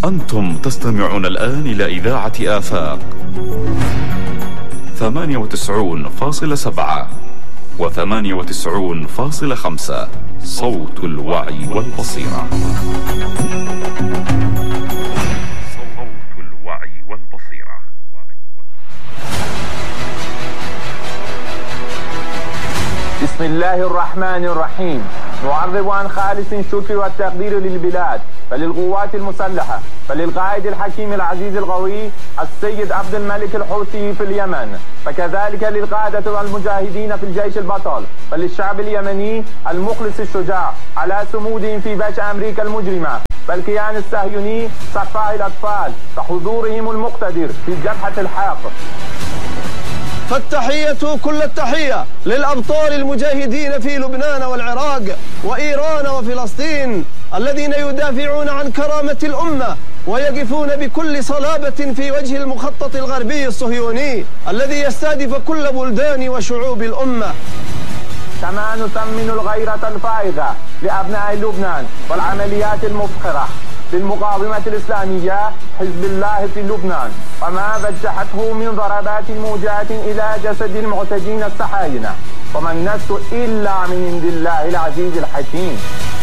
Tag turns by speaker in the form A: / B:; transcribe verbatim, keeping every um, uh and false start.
A: أنتم تستمعون الآن إلى إذاعة آفاق ثمانية وتسعون فاصلة سبعة وثمانية وتسعون فاصلة خمسة، صوت الوعي والبصيرة. صوت الوعي والبصيرة.
B: بسم الله الرحمن الرحيم. نعرب عن خالص الشكر والتقدير للبلاد، فللقوات المسلحة، فللقائد الحكيم العزيز القوي السيد عبد الملك الحوثي في اليمن، فكذلك للقادة والمجاهدين في الجيش البطل، فللشعب اليمني المخلص الشجاع على صمودهم في بش أمريكا المجرمة، فالكيان الصهيوني سفاح الأطفال فحضورهم المقتدر في جبهة الحق.
C: فالتحية كل التحية للأبطال المجاهدين في لبنان والعراق وإيران وفلسطين، الذين يدافعون عن كرامة الأمة ويقفون بكل صلابة في وجه المخطط الغربي الصهيوني الذي يستهدف كل بلدان وشعوب الأمة.
B: كما نثمن الغيرة الفائقة لأبناء لبنان والعمليات المفخرة للمقاومة الإسلامية حزب الله في لبنان، وما وجهته من ضربات موجهة إلى جسد المعتدين الصهاينة، وما النصر إلا من عند الله العزيز الحكيم.